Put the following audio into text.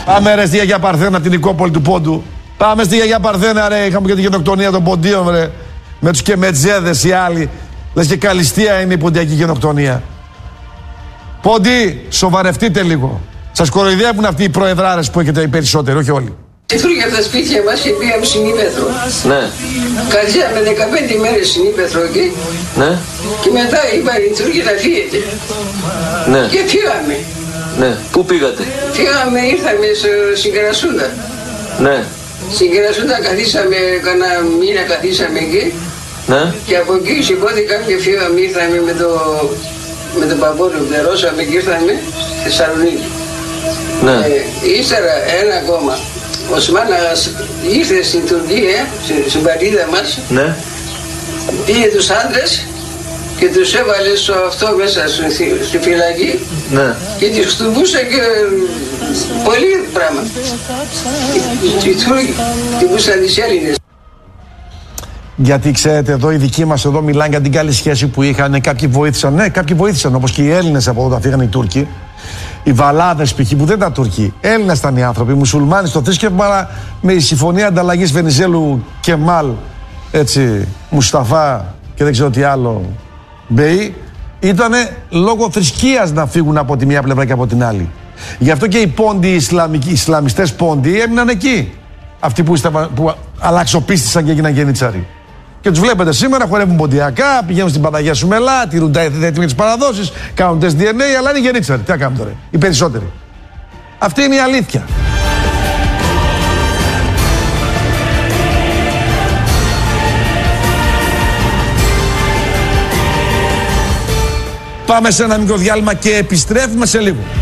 Πάμε ρε στη Γιαγιά Παρθένα από την Νικόπολη του Πόντου. Πάμε στη Γιαγιά Παρθένα ρε, είχαμε και την γενοκτονία των Ποντίων ρε. Με τους Κεμετζέδες οι άλλοι. Λες και καλυστία είναι η ποντιακή γενοκτονία. Πόντι, σοβαρευτείτε λίγο. Σας κοροϊδεύουν αυτοί οι προεδράρες που έχετε οι περισσότεροι, όχι όλοι. Έφυγε από τα σπίτια μας και πήγαμε στην Ήπεθρο. Ναι. Καθίσαμε 15 μέρες στην Ήπεθρο εκεί. Ναι. Και μετά είπαν οι Τούρκοι να φύγετε. Ναι. Και φύγαμε. Ναι. Πού πήγατε? Φύγαμε, ήρθαμε στην Κερασούντα. Ναι. Στην Κερασούντα καθίσαμε, κανένα μήνα καθίσαμε εκεί. Ναι. Και από εκεί σηκώθηκαμε και φύγαμε, ήρθαμε με τον παππού του, πληρώσαμε και ήρθαμε στη Θεσσαλονίκη. Ναι. Ύστερα ένα ακόμα. Ο Σμάνας ήρθε στην Τουρκία, στην πατρίδα μας, Ναι. πήγε τους άντρες και τους έβαλε στο αυτό μέσα στη φυλακή. Ναι. Και τους χτυπούσε και πολύ πράγμα. Οι Τούρκοι χτυπούσαν τις Έλληνες. Γιατί ξέρετε, εδώ οι δικοί μας εδώ μιλάνε για την καλή σχέση που είχαν. Κάποιοι βοήθησαν, ναι, κάποιοι βοήθησαν, όπως και οι Έλληνες από εδώ τα φύγαν οι Τούρκοι. Οι Βαλάδες π.χ. που δεν ήταν Τούρκοι. Έλληνες ήταν οι άνθρωποι, οι μουσουλμάνοι στο θρήσκευμα, αλλά με η συμφωνία ανταλλαγής Βενιζέλου Κεμάλ, έτσι, Μουσταφά και δεν ξέρω τι άλλο, Μπέι, ήταν λόγω θρησκείας να φύγουν από τη μία πλευρά και από την άλλη. Γι' αυτό και οι πόντοι, οι Ισλαμιστές πόντοι έμειναν εκεί. Αυτοί που αλλαξοπίστησαν και έγιναν γενίτσαροι. Και τους βλέπετε σήμερα, χορεύουν ποντιακά, πηγαίνουν στην Παναγία Σουμελά, τηρούν τα έτοιμα τις παραδόσεις, κάνουν τεστ DNA, αλλά είναι γενίτσαροι. Τι να κάνουμε τώρα, οι περισσότεροι. Αυτή είναι η αλήθεια. Πάμε σε ένα μικρό διάλειμμα και επιστρέφουμε σε λίγο.